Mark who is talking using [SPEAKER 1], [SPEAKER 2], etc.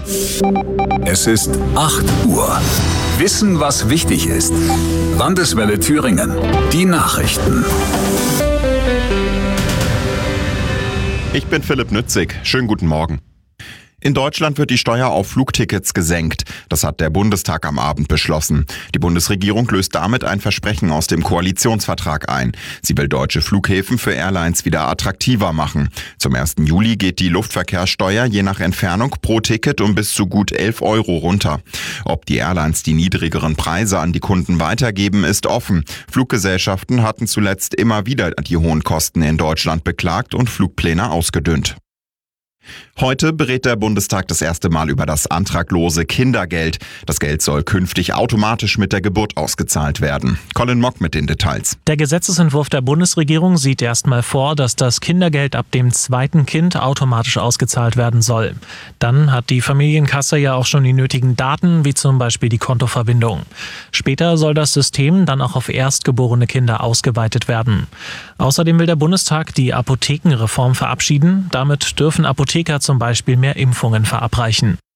[SPEAKER 1] Es ist 8 Uhr. Wissen, was wichtig ist. Landeswelle Thüringen. Die Nachrichten.
[SPEAKER 2] Ich bin Philipp Nützig. Schönen guten Morgen. In Deutschland wird die Steuer auf Flugtickets gesenkt. Das hat der Bundestag am Abend beschlossen. Die Bundesregierung löst damit ein Versprechen aus dem Koalitionsvertrag ein. Sie will deutsche Flughäfen für Airlines wieder attraktiver machen. Zum 1. Juli geht die Luftverkehrssteuer je nach Entfernung pro Ticket um bis zu gut 11 Euro runter. Ob die Airlines die niedrigeren Preise an die Kunden weitergeben, ist offen. Fluggesellschaften hatten zuletzt immer wieder die hohen Kosten in Deutschland beklagt und Flugpläne ausgedünnt. Heute berät der Bundestag das erste Mal über das antraglose Kindergeld. Das Geld soll künftig automatisch mit der Geburt ausgezahlt werden. Colin Mock mit den Details.
[SPEAKER 3] Der Gesetzesentwurf der Bundesregierung sieht erstmal vor, dass das Kindergeld ab dem zweiten Kind automatisch ausgezahlt werden soll. Dann hat die Familienkasse ja auch schon die nötigen Daten, wie zum Beispiel die Kontoverbindung. Später soll das System dann auch auf erstgeborene Kinder ausgeweitet werden. Außerdem will der Bundestag die Apothekenreform verabschieden. Damit dürfen Apotheker zum Beispiel mehr Impfungen verabreichen.